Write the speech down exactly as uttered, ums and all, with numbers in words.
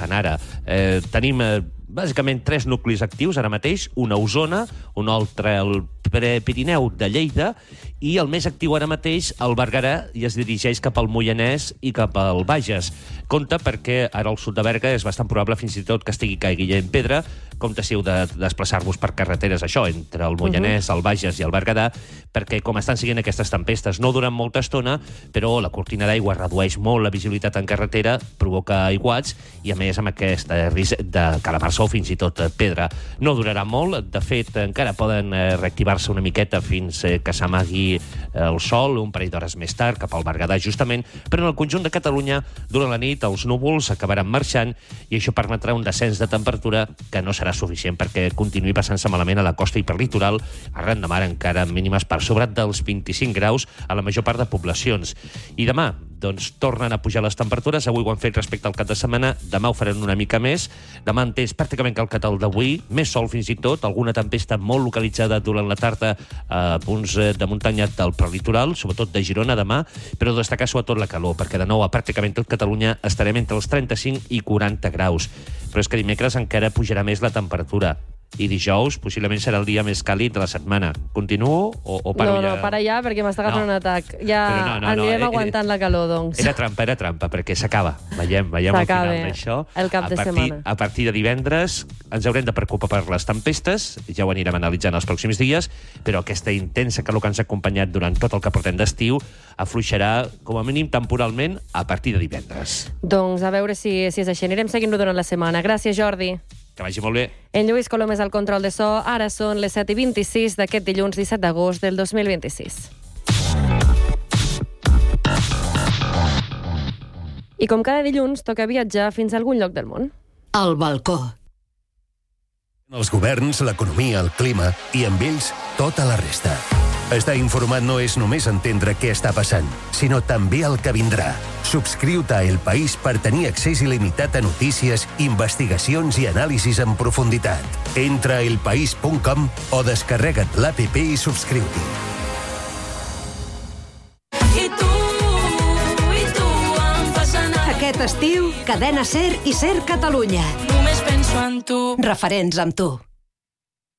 passant ara. Eh, tenim, eh, bàsicament, tres nuclis actius ara mateix, un a Osona, un altre al Pirineu de Lleida, i el més actiu ara mateix, el Berguedà, i es dirigeix cap al Moianès i cap al Bages. Compte perquè ara al sud de Berga és bastant probable fins i tot que estigui caigui en pedra. Compte si heu de desplaçar-vos per carreteres, això, entre el Moianès, el Bages i el Berguedà, perquè com estan siguent aquestes tempestes no duren molta estona, però la cortina d'aigua redueix molt la visibilitat en carretera, provoca aiguats, i a més amb aquest risc de calamar-se o fins i tot pedra. No durarà molt, de fet encara poden reactivar-se una miqueta fins que s'amagui el sol, un parell d'hores més tard, cap al Berguedà justament, però en el conjunt de Catalunya, durant la nit, els núvols acabaran marxant i això permetrà un descens de temperatura que no serà suficient perquè continuï passant-se malament a la costa i per litoral, arran de mar encara mínimes per sobre dels vint-i-cinc graus a la major part de poblacions. I demà, doncs, tornen a pujar les temperatures. Avui ho han fet respecte al cap de setmana, demà ho faran una mica més. Demà han entès pràcticament que el català d'avui, més sol fins i tot, alguna tempesta molt localitzada durant la tarda a punts de muntanya del prelitoral, sobretot de Girona demà, però destacar sobretot la calor, perquè de nou a pràcticament tot Catalunya estarem entre els trenta-cinc i quaranta graus. Però és que dimecres encara pujarà més la temperatura. I dijous possiblement serà el dia més càlid de la setmana. Continuo o, o paro no, ja? No, para ja, perquè m'està agafant no. un atac. Ja no, no, anirem no, aguantant era, la calor, doncs. Era trampa, era trampa, perquè s'acaba. Veiem, veiem al final d'això. El cap de a partir, setmana. A partir de divendres ens haurem de preocupar per les tempestes, ja ho anirem analitzant els pròxims dies, però aquesta intensa calor que ens ha acompanyat durant tot el que portem d'estiu afluixarà, com a mínim temporalment, a partir de divendres. Doncs a veure si, si és així. Anirem seguint-ho durant la setmana. Gràcies, Jordi. Que vagi molt bé. En Lluís Colom és al control de so. Ara són les set i vint-i-sis d'aquest dilluns disset d'agost del dos mil vint-i-sis. I com cada dilluns, toca viatjar fins a algun lloc del món. El balcó. Els governs, l'economia, el clima i amb ells tota la resta. Estar informat no és només entendre què està passant, sinó també el que vindrà. Subscriu-te a El País per tenir accés il·limitat a notícies, investigacions i anàlisis en profunditat. Entra a elpaís punt com o descarrega't l'A P P i subscriu-t'hi. I tu, i tu em fas anar. Aquest estiu, Cadena SER i SER Catalunya. Només penso en tu. Referents amb tu.